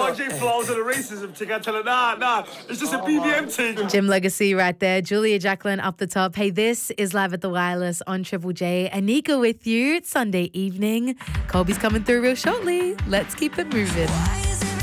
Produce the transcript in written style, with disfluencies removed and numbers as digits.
Jay Flowers and the racism thing. I tell her, nah, it's just a BBM thing. Jim Legacy right there. Julia Jacqueline up the top. Hey, this is Live at the Wireless on Triple J. Anika with you. It's Sunday evening. Colby's coming through real shortly. Let's keep it moving.